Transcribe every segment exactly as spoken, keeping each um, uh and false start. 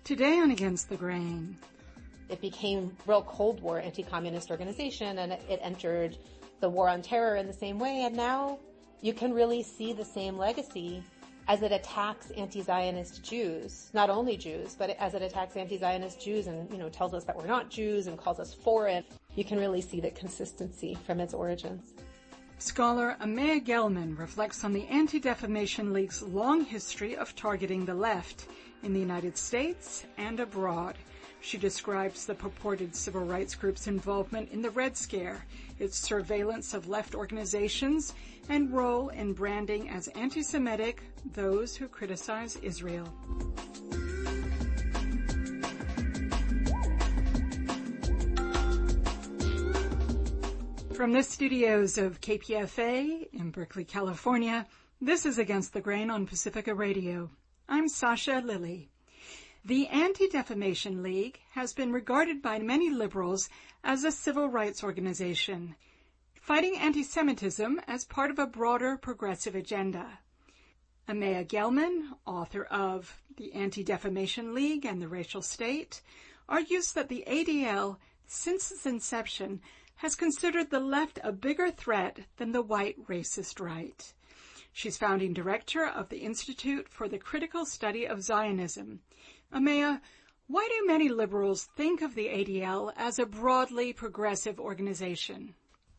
Today on Against the Grain. It became real Cold War anti-communist organization, and it, it entered the war on terror in the same way, and now you can really see the same legacy as it attacks anti-Zionist Jews, not only Jews, but as it attacks anti-Zionist Jews and, you know, tells us that we're not Jews and calls us foreign. You can really see the consistency from its origins. Scholar Amaya Gelman reflects on the Anti-Defamation League's long history of targeting the left in the United States and abroad. She describes the purported civil rights group's involvement in the Red Scare, its surveillance of left organizations, and role in branding as anti-Semitic those who criticize Israel. From the studios of K P F A in Berkeley, California, this is Against the Grain on Pacifica Radio. I'm Sasha Lilly. The Anti-Defamation League has been regarded by many liberals as a civil rights organization, fighting anti-Semitism as part of a broader progressive agenda. Amaya Gelman, author of The Anti-Defamation League and the Racial State, argues that the A D L, since its inception, has considered the left a bigger threat than the white racist right. She's founding director of the Institute for the Critical Study of Zionism. Amaya, why do many liberals think of the A D L as a broadly progressive organization?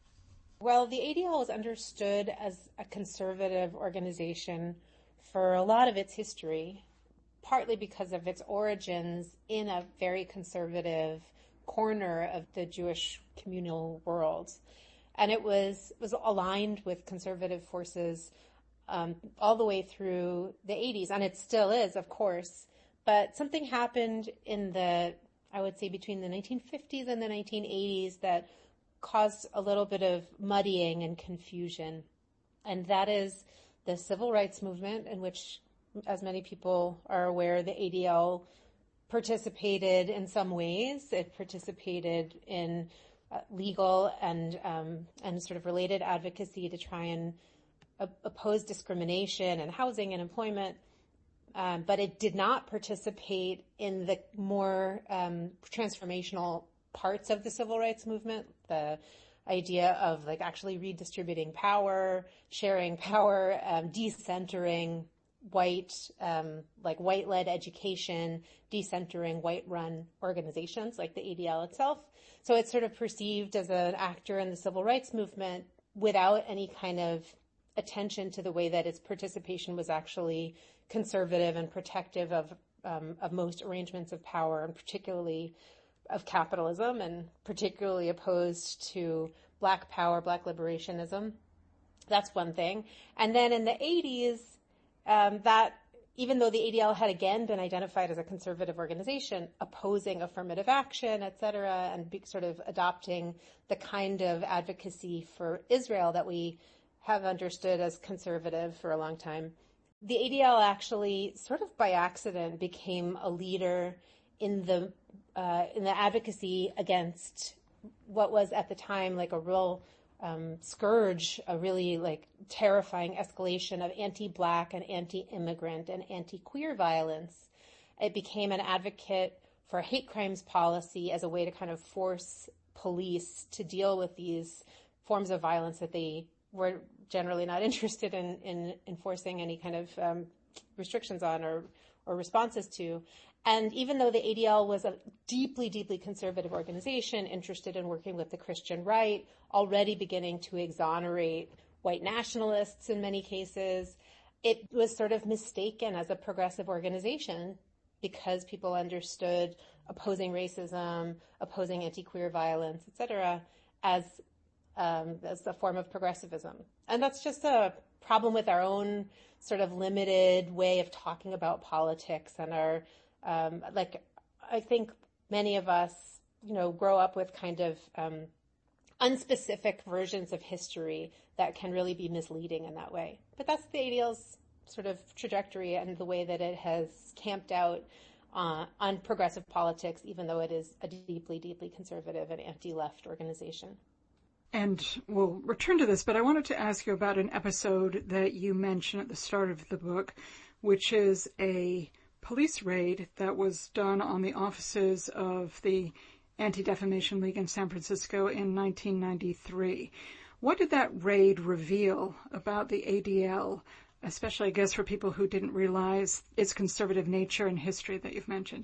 Well, the A D L is understood as a conservative organization for a lot of its history, partly because of its origins in a very conservative corner of the Jewish communal world. And it was, was aligned with conservative forces um, all the way through the eighties, and it still is, of course. But something happened in the, I would say, between the nineteen fifties and the nineteen eighties that caused a little bit of muddying and confusion. And that is the civil rights movement, in which, as many people are aware, the A D L participated in some ways. It participated in uh, legal and um, and sort of related advocacy to try and uh, oppose discrimination in housing and employment. Um, but it did not participate in the more um, transformational parts of the civil rights movement, the idea of like actually redistributing power, sharing power, um, decentering white, um, like white-led education, decentering white-run organizations like the A D L itself. So it's sort of perceived as an actor in the civil rights movement without any kind of attention to the way that its participation was actually conservative and protective of um, of most arrangements of power, and particularly of capitalism, and particularly opposed to black power, black liberationism. That's one thing. And then in the eighties, um, that even though the A D L had again been identified as a conservative organization, opposing affirmative action, et cetera, and be, sort of adopting the kind of advocacy for Israel that we have understood as conservative for a long time, the A D L actually, sort of by accident, became a leader in the uh, in the advocacy against what was at the time like a real um, scourge, a really like terrifying escalation of anti-black and anti-immigrant and anti-queer violence. It became an advocate for hate crimes policy as a way to kind of force police to deal with these forms of violence that they were generally not interested in, in enforcing any kind of um, restrictions on or, or responses to. And even though the A D L was a deeply, deeply conservative organization interested in working with the Christian right, already beginning to exonerate white nationalists in many cases, it was sort of mistaken as a progressive organization because people understood opposing racism, opposing anti-queer violence, et cetera, as Um, as a form of progressivism. And that's just a problem with our own sort of limited way of talking about politics and our, um, like, I think many of us, you know, grow up with kind of um, unspecific versions of history that can really be misleading in that way. But that's the A D L's sort of trajectory and the way that it has camped out uh, on progressive politics, even though it is a deeply, deeply conservative and anti-left organization. And we'll return to this, but I wanted to ask you about an episode that you mention at the start of the book, which is a police raid that was done on the offices of the Anti-Defamation League in San Francisco in nineteen ninety-three. What did that raid reveal about the A D L, especially, I guess, for people who didn't realize its conservative nature and history that you've mentioned?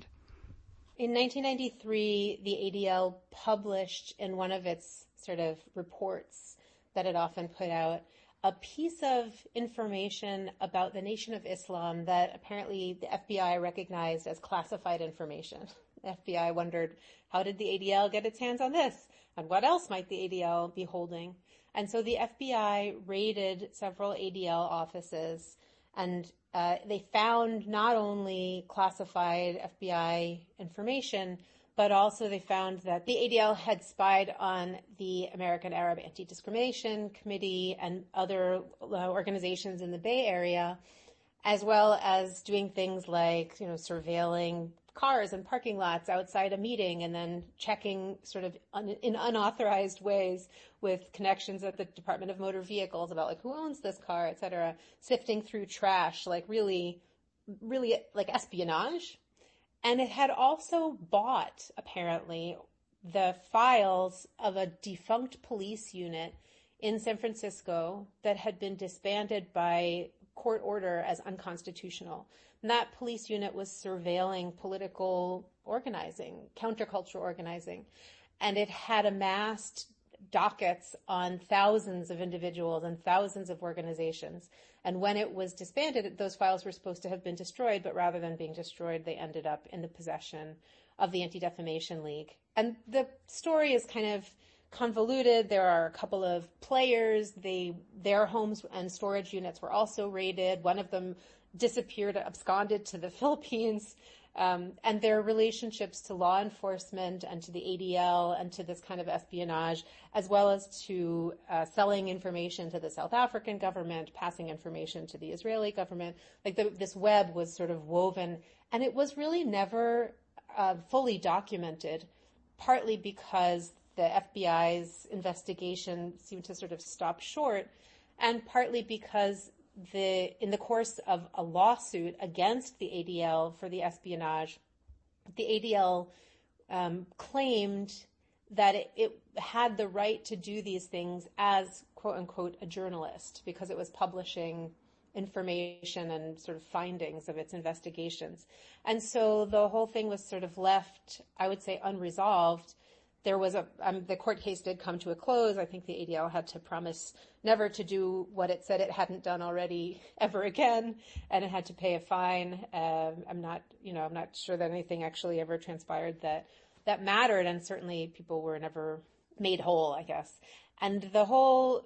In nineteen ninety-three, the A D L published in one of its sort of reports that it often put out a piece of information about the Nation of Islam that apparently the F B I recognized as classified information. The F B I wondered, how did the A D L get its hands on this? And what else might the A D L be holding? And so the F B I raided several A D L offices, and uh, they found not only classified F B I information, but also they found that the A D L had spied on the American Arab Anti-Discrimination Committee and other uh, organizations in the Bay Area, as well as doing things like, you know, surveilling cars and parking lots outside a meeting and then checking sort of un, in unauthorized ways with connections at the Department of Motor Vehicles about like who owns this car, et cetera, sifting through trash, like really, really like espionage. And it had also bought, apparently, the files of a defunct police unit in San Francisco that had been disbanded by court order as unconstitutional. And that police unit was surveilling political organizing, countercultural organizing. And it had amassed dockets on thousands of individuals and thousands of organizations. And when it was disbanded, those files were supposed to have been destroyed, but rather than being destroyed, they ended up in the possession of the Anti-Defamation League. And the story is kind of convoluted. There are a couple of players. They, their homes and storage units were also raided. One of them disappeared, absconded to the Philippines. Um, and their relationships to law enforcement and to the A D L and to this kind of espionage, as well as to uh, selling information to the South African government, passing information to the Israeli government. Like the, this web was sort of woven, and it was really never uh, fully documented, partly because the F B I's investigation seemed to sort of stop short, and partly because The, in the course of a lawsuit against the A D L for the espionage, the A D L um, claimed that it, it had the right to do these things as, quote unquote, a journalist, because it was publishing information and sort of findings of its investigations. And so the whole thing was sort of left, I would say, unresolved. There was a, um, the court case did come to a close. I think the A D L had to promise never to do what it said it hadn't done already ever again, and it had to pay a fine. Um, I'm not, you know, I'm not sure that anything actually ever transpired that, that mattered, and certainly people were never made whole, I guess. And the whole,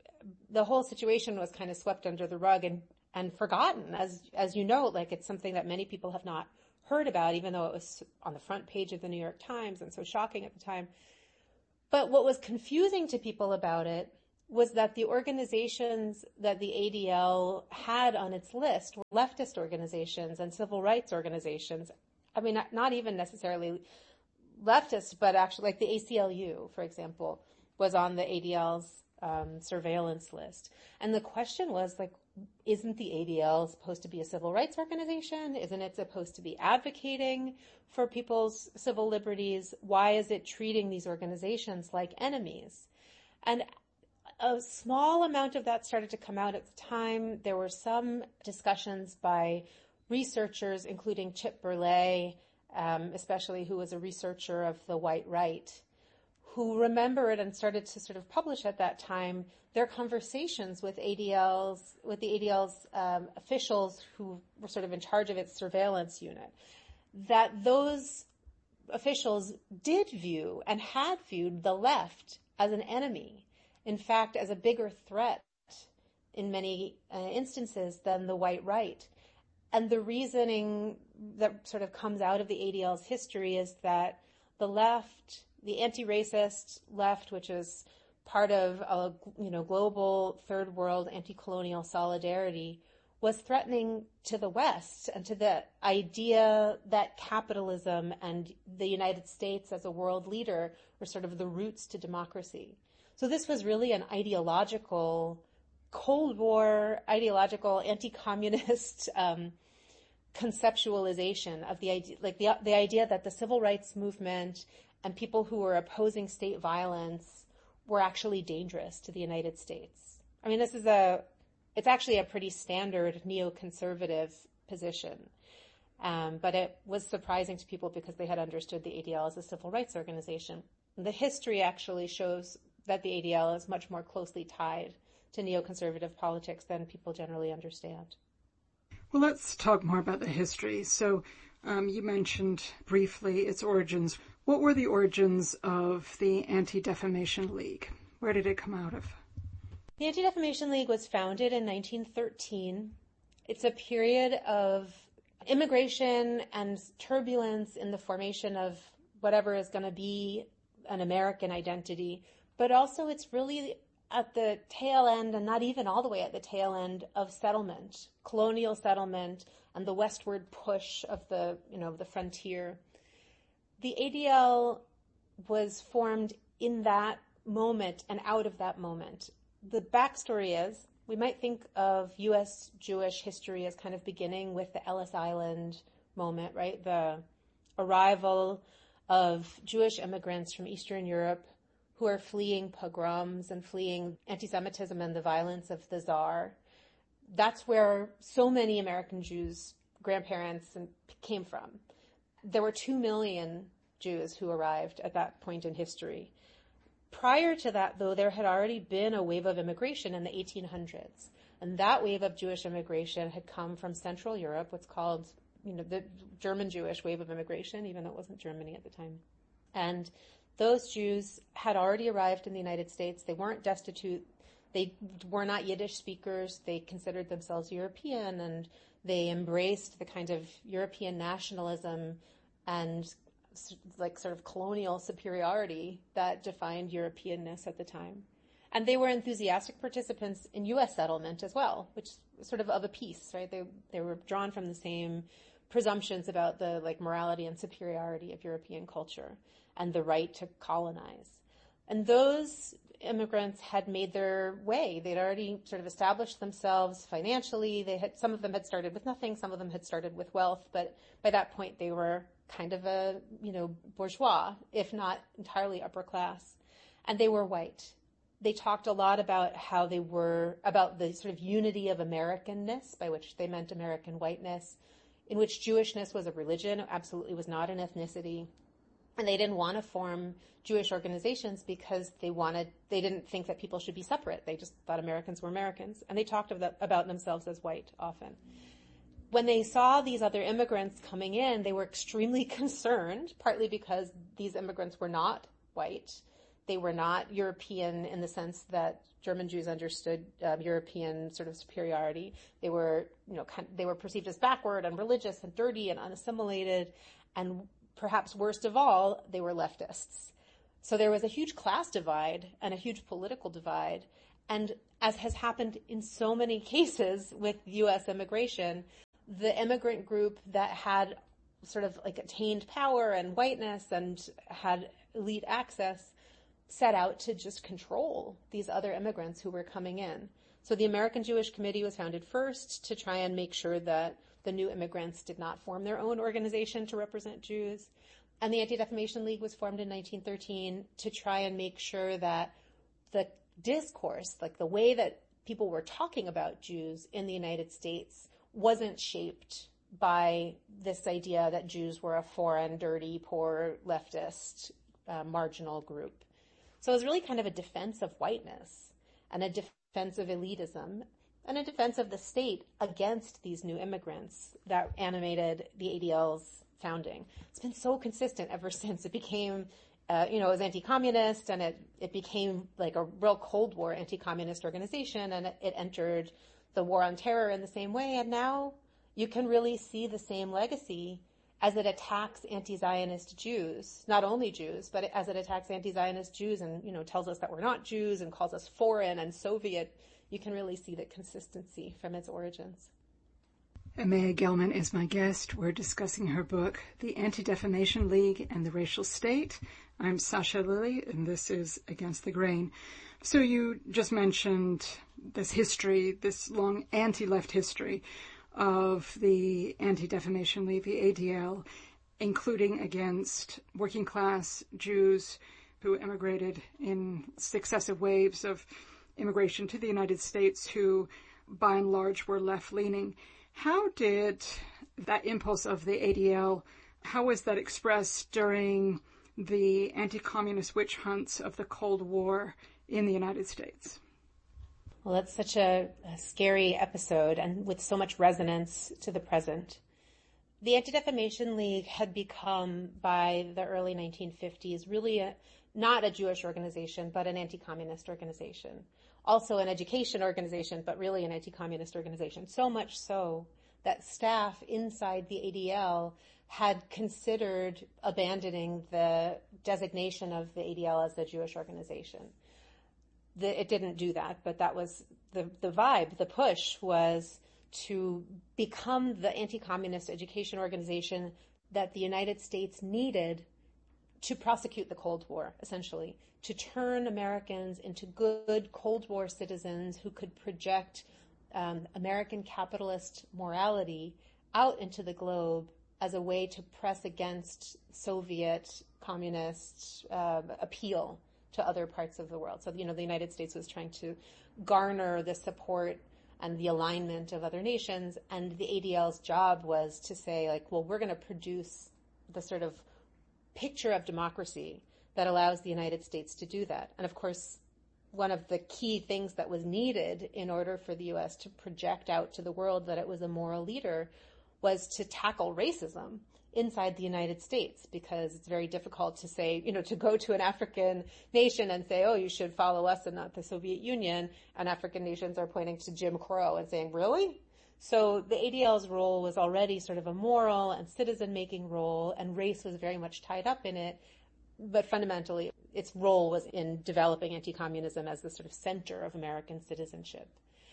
the whole situation was kind of swept under the rug and, and forgotten. As, as you know, like it's something that many people have not heard about, even though it was on the front page of the New York Times and so shocking at the time. But what was confusing to people about it was that the organizations that the A D L had on its list were leftist organizations and civil rights organizations. I mean, not, not even necessarily leftist, but actually like the A C L U, for example, was on the A D L's um, surveillance list. And the question was like, isn't the A D L supposed to be a civil rights organization? Isn't it supposed to be advocating for people's civil liberties? Why is it treating these organizations like enemies? And a small amount of that started to come out at the time. There were some discussions by researchers, including Chip Berlay, um, especially who was a researcher of the white right, who remembered and started to sort of publish at that time their conversations with A D L's, with the A D L's um, officials who were sort of in charge of its surveillance unit, that those officials did view and had viewed the left as an enemy, in fact, as a bigger threat in many uh, instances than the white right. And the reasoning that sort of comes out of the A D L's history is that the left, the anti-racist left, which is part of a, you know, global third world anti-colonial solidarity, was threatening to the West and to the idea that capitalism and the United States as a world leader were sort of the roots to democracy. So this was really an ideological, Cold War, ideological, anti-communist um, conceptualization of the idea, like the, the idea that the civil rights movement and people who were opposing state violence were actually dangerous to the United States. I mean, this is a, it's actually a pretty standard neoconservative position. Um, but it was surprising to people because they had understood the A D L as a civil rights organization. And the history actually shows that the A D L is much more closely tied to neoconservative politics than people generally understand. Well, let's talk more about the history. So um, you mentioned briefly its origins. What were the origins of the Anti-Defamation League? Where did it come out of? The Anti-Defamation League was founded in nineteen thirteen. It's a period of immigration and turbulence in the formation of whatever is going to be an American identity, but also it's really at the tail end, and not even all the way at the tail end, of settlement, colonial settlement, and the westward push of the, you know, the frontier. The A D L was formed in that moment and out of that moment. The backstory is, we might think of U S Jewish history as kind of beginning with the Ellis Island moment, right? The arrival of Jewish immigrants from Eastern Europe who are fleeing pogroms and fleeing anti-Semitism and the violence of the Tsar. That's where so many American Jews, grandparents, came from. There were two million Jews who arrived at that point in history. Prior to that, though, there had already been a wave of immigration in the eighteen hundreds. And that wave of Jewish immigration had come from Central Europe, what's called, you know, the German Jewish wave of immigration, even though it wasn't Germany at the time. And those Jews had already arrived in the United States. They weren't destitute. They were not Yiddish speakers. They considered themselves European, and they embraced the kind of European nationalism and like sort of colonial superiority that defined Europeanness at the time. And they were enthusiastic participants in U S settlement as well, which was sort of of a piece, right? They they were drawn from the same presumptions about the like morality and superiority of European culture and the right to colonize. And those immigrants had made their way. They'd already sort of established themselves financially. They had, some of them had started with nothing, some of them had started with wealth, but by that point they were kind of a, you know, bourgeois, if not entirely upper class. And they were white. They talked a lot about how they were, about the sort of unity of Americanness, by which they meant American whiteness, in which Jewishness was a religion, absolutely was not an ethnicity. And they didn't want to form Jewish organizations because they wanted, they didn't think that people should be separate. They just thought Americans were Americans. And they talked about, about themselves as white often. When they saw these other immigrants coming in, they were extremely concerned, partly because these immigrants were not white. They were not European in the sense that German Jews understood uh, European sort of superiority. They were, you know, kind of, they were perceived as backward and religious and dirty and unassimilated, and perhaps worst of all, they were leftists. So there was a huge class divide and a huge political divide. And as has happened in so many cases with U S immigration, the immigrant group that had sort of like attained power and whiteness and had elite access set out to just control these other immigrants who were coming in. So the American Jewish Committee was founded first to try and make sure that the new immigrants did not form their own organization to represent Jews. And the Anti-Defamation League was formed in nineteen thirteen to try and make sure that the discourse, like the way that people were talking about Jews in the United States, wasn't shaped by this idea that Jews were a foreign, dirty, poor, leftist, uh, marginal group. So it was really kind of a defense of whiteness and a defense of elitism and a defense of the state against these new immigrants that animated the A D L's founding. It's been so consistent ever since. It became, uh, you know, it was anti-communist, and it, it became like a real Cold War anti-communist organization, and it, it entered the war on terror in the same way, and now you can really see the same legacy as it attacks anti-Zionist Jews, not only Jews, but as it attacks anti-Zionist Jews and, you know, tells us that we're not Jews and calls us foreign and Soviet. You can really see the consistency from its origins. Amaya Gelman is my guest. We're discussing her book, The Anti-Defamation League and the Racial State. I'm Sasha Lilly, and this is Against the Grain. So you just mentioned this history, this long anti-left history. of the Anti-Defamation League, the A D L, including against working class Jews who immigrated in successive waves of immigration to the United States, who by and large were left-leaning. How did that impulse of the A D L, how was that expressed during the anti-communist witch hunts of the Cold War in the United States? Well, that's such a, a scary episode and with so much resonance to the present. The Anti-Defamation League had become, by the early nineteen fifties, really a, not a Jewish organization, but an anti-communist organization. Also an education organization, but really an anti-communist organization. So much so that staff inside the A D L had considered abandoning the designation of the A D L as a Jewish organization. The, it didn't do that, but that was the, the vibe, the push was to become the anti-communist education organization that the United States needed to prosecute the Cold War, essentially, to turn Americans into good Cold War citizens who could project um, American capitalist morality out into the globe as a way to press against Soviet communist uh, appeal to other parts of the world. So, you know, the United States was trying to garner the support and the alignment of other nations, and the A D L's job was to say, like, well, we're going to produce the sort of picture of democracy that allows the United States to do that. And of course, one of the key things that was needed in order for the U S to project out to the world that it was a moral leader was to tackle racism inside the United States, because it's very difficult to say, you know, to go to an African nation and say, oh, you should follow us and not the Soviet Union, and African nations are pointing to Jim Crow and saying, really? So the A D L's role was already sort of a moral and citizen-making role, and race was very much tied up in it, but fundamentally its role was in developing anti-communism as the sort of center of American citizenship.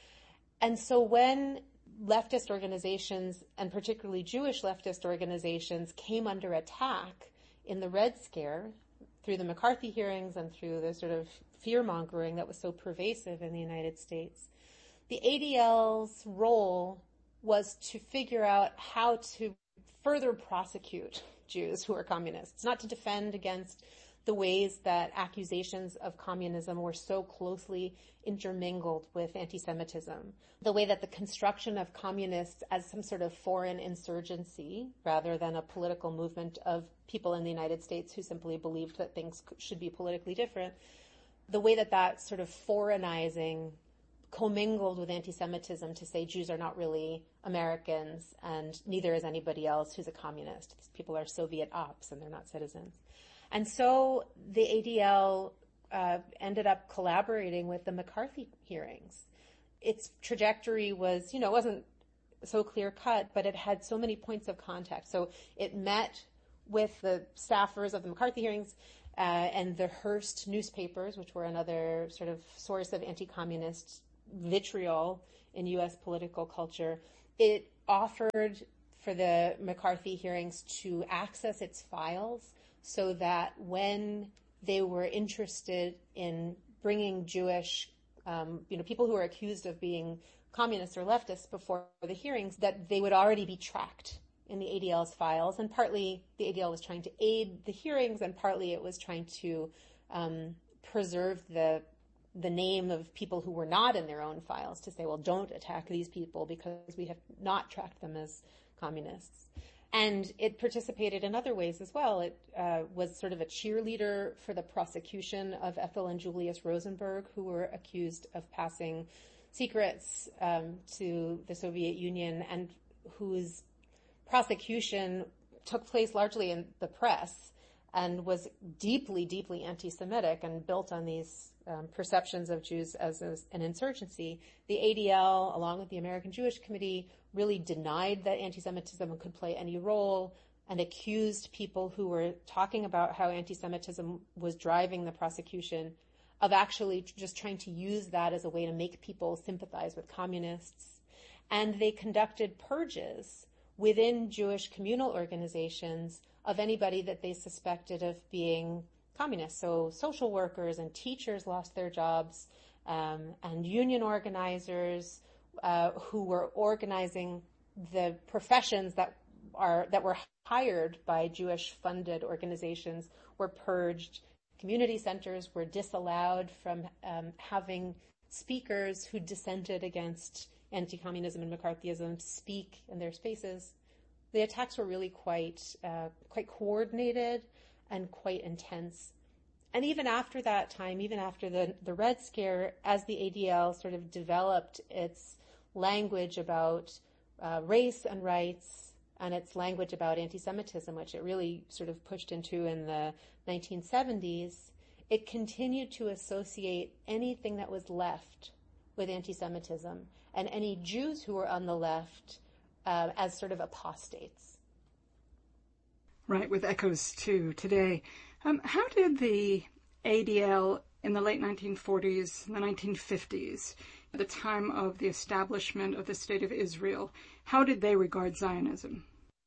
And so when leftist organizations, and particularly Jewish leftist organizations, came under attack in the Red Scare through the McCarthy hearings and through the sort of fear-mongering that was so pervasive in the United States, the A D L's role was to figure out how to further prosecute Jews who are communists, not to defend against the ways that accusations of communism were so closely intermingled with anti-Semitism, the way that the construction of communists as some sort of foreign insurgency rather than a political movement of people in the United States who simply believed that things should be politically different, the way that that sort of foreignizing commingled with anti-Semitism to say Jews are not really Americans and neither is anybody else who's a communist. These people are Soviet ops and they're not citizens. And so the A D L uh, ended up collaborating with the McCarthy hearings. Its trajectory was, you know, it wasn't so clear-cut, but it had so many points of contact. So it met with the staffers of the McCarthy hearings uh, and the Hearst newspapers, which were another sort of source of anti-communist vitriol in U S political culture. It offered for the McCarthy hearings to access its files so that when they were interested in bringing Jewish, um, you know, people who were accused of being communists or leftists before the hearings, that they would already be tracked in the A D L's files. And partly the A D L was trying to aid the hearings, and partly it was trying to um, preserve the the name of people who were not in their own files, to say, well, don't attack these people because we have not tracked them as communists. And it participated in other ways as well. It uh, was sort of a cheerleader for the prosecution of Ethel and Julius Rosenberg, who were accused of passing secrets um, to the Soviet Union, and whose prosecution took place largely in the press and was deeply, deeply anti-Semitic and built on these um, perceptions of Jews as, as an insurgency. The A D L, along with the American Jewish Committee, really denied that anti-Semitism could play any role and accused people who were talking about how anti-Semitism was driving the prosecution of actually just trying to use that as a way to make people sympathize with communists. And they conducted purges within Jewish communal organizations of anybody that they suspected of being communist. So social workers and teachers lost their jobs, um, and union organizers uh, who were organizing the professions that are that were hired by Jewish-funded organizations were purged. Community centers were disallowed from um, having speakers who dissented against anti-communism and McCarthyism speak in their spaces. The attacks were really quite uh, quite coordinated and quite intense. And even after that time, even after the, the Red Scare, as the A D L sort of developed its language about uh, race and rights and its language about anti-Semitism, which it really sort of pushed into in the nineteen seventies, it continued to associate anything that was left with anti-Semitism and any Jews who were on the left uh, as sort of apostates. Right, with echoes to today. Um, how did the A D L in the late nineteen forties and the nineteen fifties, at the time of the establishment of the State of Israel, how did they regard Zionism?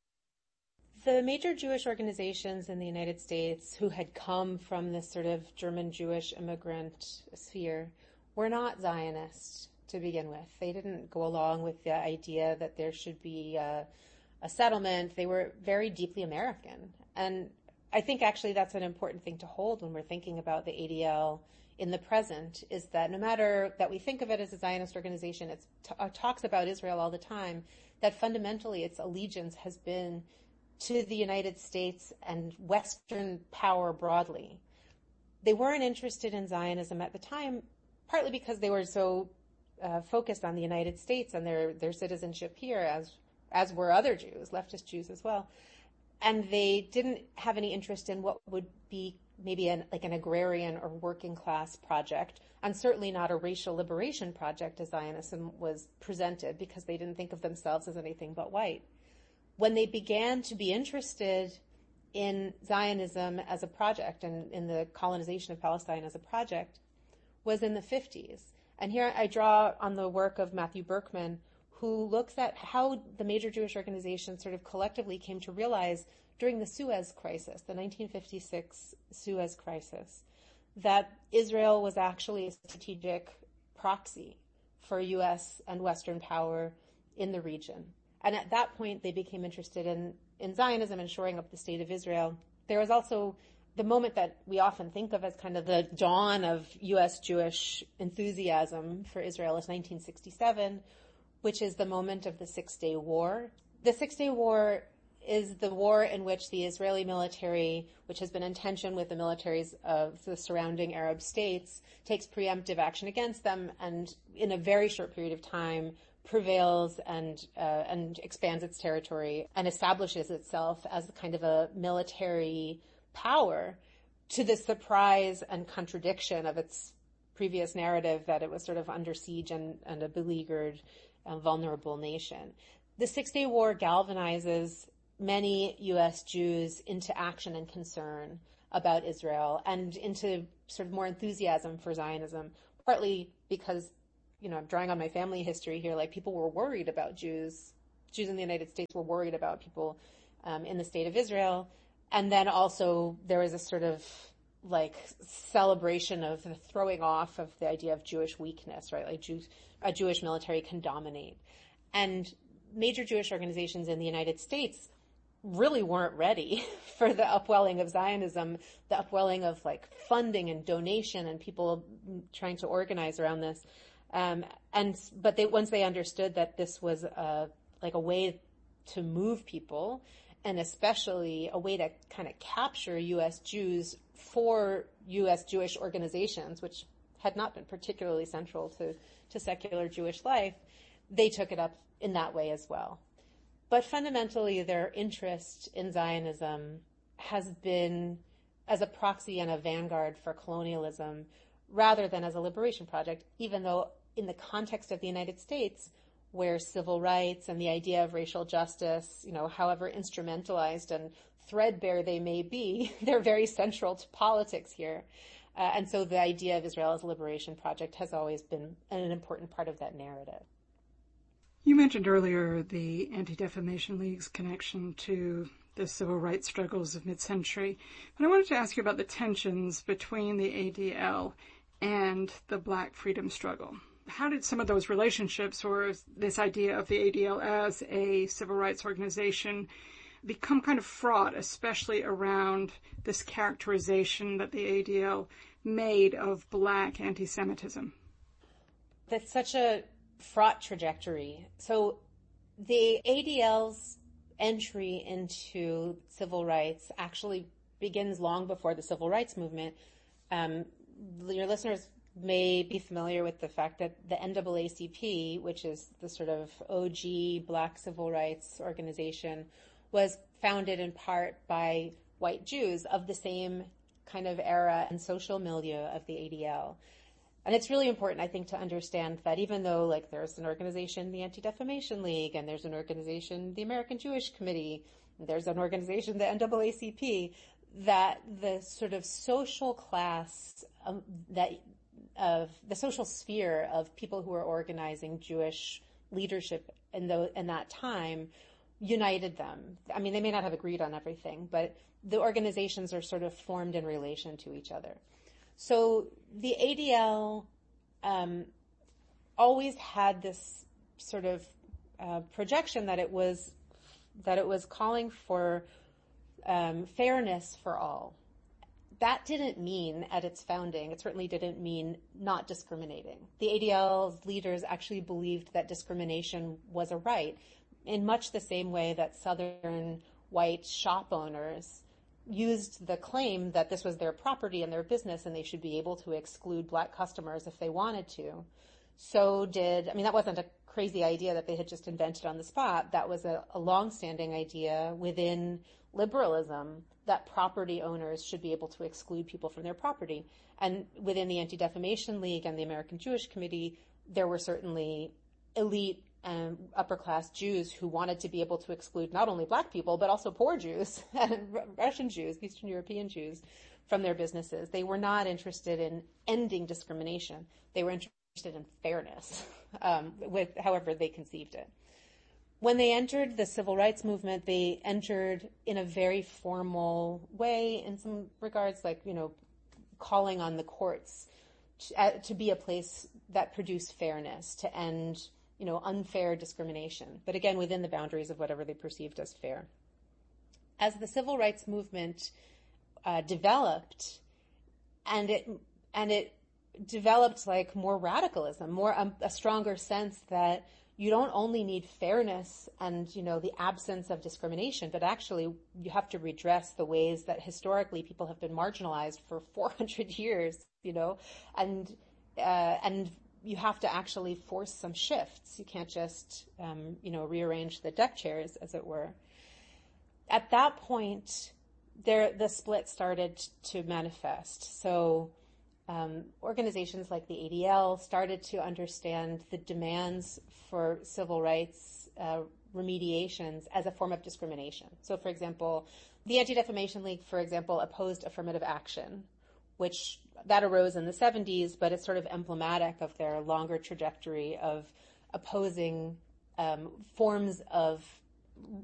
The major Jewish organizations in the United States who had come from this sort of German Jewish immigrant sphere were not Zionists to begin with. They didn't go along with the idea that there should be a, a settlement. They were very deeply American. And I think actually that's an important thing to hold when we're thinking about the A D L in the present, is that no matter that we think of it as a Zionist organization, it t- uh, talks about Israel all the time, that fundamentally its allegiance has been to the United States and Western power broadly. They weren't interested in Zionism at the time, partly because they were so uh, focused on the United States and their, their citizenship here, as as were other Jews, leftist Jews as well. And they didn't have any interest in what would be maybe an, like an agrarian or working class project, and certainly not a racial liberation project as Zionism was presented, because they didn't think of themselves as anything but white. When they began to be interested in Zionism as a project and in the colonization of Palestine as a project was in the fifties. And here I draw on the work of Matthew Berkman, who looks at how the major Jewish organizations sort of collectively came to realize during the Suez Crisis, the nineteen fifty-six Suez Crisis, that Israel was actually a strategic proxy for U S and Western power in the region. And at that point, they became interested in, in Zionism and shoring up the state of Israel. There was also the moment that we often think of as kind of the dawn of U S Jewish enthusiasm for Israel is nineteen sixty-seven, which is the moment of the Six-Day War. The Six-Day War is the war in which the Israeli military, which has been in tension with the militaries of the surrounding Arab states, takes preemptive action against them and in a very short period of time prevails and uh, and expands its territory and establishes itself as kind of a military power, to the surprise and contradiction of its previous narrative that it was sort of under siege and, and a beleaguered, uh, vulnerable nation. The Six-Day War galvanizes many U S Jews into action and concern about Israel and into sort of more enthusiasm for Zionism, partly because, you know, I'm drawing on my family history here, like people were worried about Jews. Jews in the United States were worried about people um, in the state of Israel. And then also there was a sort of like celebration of the throwing off of the idea of Jewish weakness, right? Like Jews, a Jewish military can dominate. And major Jewish organizations in the United States really weren't ready for the upwelling of Zionism, the upwelling of like funding and donation and people trying to organize around this. Um, and, but they, once they understood that this was a, like a way to move people, and especially a way to kind of capture U S Jews for U S Jewish organizations, which had not been particularly central to, to secular Jewish life, they took it up in that way as well. But fundamentally, their interest in Zionism has been as a proxy and a vanguard for colonialism rather than as a liberation project, even though in the context of the United States, where civil rights and the idea of racial justice, you know, however instrumentalized and threadbare they may be, they're very central to politics here. Uh, and so the idea of Israel as a liberation project has always been an important part of that narrative. You mentioned earlier the Anti-Defamation League's connection to the civil rights struggles of mid-century, but I wanted to ask you about the tensions between the A D L and the Black freedom struggle. how did some of those relationships or this idea of the A D L as a civil rights organization become kind of fraught, especially around this characterization that the A D L made of black anti-Semitism? That's such a fraught trajectory. So the A D L's entry into civil rights actually begins long before the civil rights movement. Um, your listeners may be familiar with the fact that the N double A C P, which is the sort of O G black civil rights organization, was founded in part by white Jews of the same kind of era and social milieu of the A D L. And it's really important, I think, to understand that even though, like, there's an organization, the Anti-Defamation League, and there's an organization, the American Jewish Committee, and there's an organization, the N double A C P, that the sort of social class, um, that of the social sphere of people who are organizing Jewish leadership in, the, in that time united them. I mean, they may not have agreed on everything, but the organizations are sort of formed in relation to each other. So the A D L um, always had this sort of uh, projection that it was that it was calling for um, fairness for all. That didn't mean, at its founding, it certainly didn't mean not discriminating. The A D L's leaders actually believed that discrimination was a right, in much the same way that Southern white shop owners used the claim that this was their property and their business and they should be able to exclude black customers if they wanted to. So did, I mean, that wasn't a crazy idea that they had just invented on the spot. That was a, a long-standing idea within liberalism that property owners should be able to exclude people from their property. And within the Anti-Defamation League and the American Jewish Committee, there were certainly elite and upper-class Jews who wanted to be able to exclude not only black people, but also poor Jews and Russian Jews, Eastern European Jews, from their businesses. They were not interested in ending discrimination. They were interested in fairness, um, with however they conceived it. When they entered the civil rights movement, they entered in a very formal way, in some regards, like, you know, calling on the courts to, uh, to be a place that produced fairness, to end, you know, unfair discrimination, but again, within the boundaries of whatever they perceived as fair. As the civil rights movement uh, developed, and it and it developed like more radicalism, more um, a stronger sense that you don't only need fairness and, you know, the absence of discrimination, but actually you have to redress the ways that historically people have been marginalized for four hundred years, you know, and uh, and you have to actually force some shifts. You can't just, um, you know, rearrange the deck chairs, as it were. At that point, there the split started to manifest. So um, organizations like the A D L started to understand the demands for civil rights uh, remediations as a form of discrimination. So, for example, the Anti-Defamation League, for example, opposed affirmative action, which that arose in the seventies, but it's sort of emblematic of their longer trajectory of opposing um, forms of